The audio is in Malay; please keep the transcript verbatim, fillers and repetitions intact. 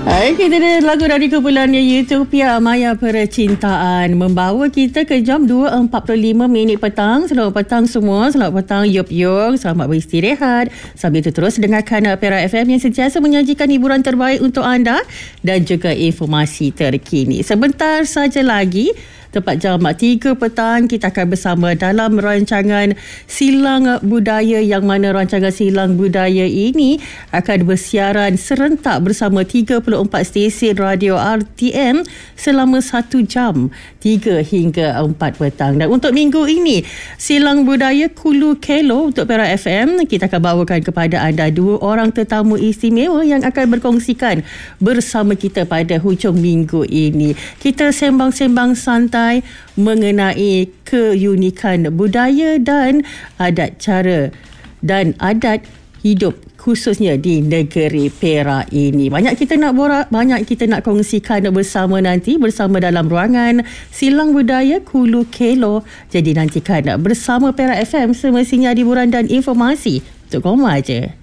Hai, kita ada lagu dari kumpulan Utopia Maya Percintaan membawa kita ke jam dua empat puluh lima minit petang. Selamat petang semua. Selamat petang Yop Yop. Selamat beristirahat. Sambil itu terus dengarkan Perak F M yang sentiasa menyajikan hiburan terbaik untuk anda dan juga informasi terkini. Sebentar saja lagi, tepat jam tiga petang, kita akan bersama dalam rancangan Silang Budaya, yang mana rancangan Silang Budaya ini akan bersiaran serentak bersama tiga puluh empat stesen radio R T M selama satu jam, tiga hingga empat petang. Dan untuk minggu ini, Silang Budaya Kulu Kelo untuk Perak F M, kita akan bawakan kepada anda dua orang tetamu istimewa yang akan berkongsikan bersama kita pada hujung minggu ini. Kita sembang-sembang santai mengenai keunikan budaya dan adat cara dan adat hidup khususnya di negeri Perak ini. Banyak kita nak borak, banyak kita nak kongsikan bersama nanti bersama dalam ruangan Silang Budaya Kulu Kelo. Jadi nantikan bersama Perak F M semestinya hiburan dan informasi untuk koma je.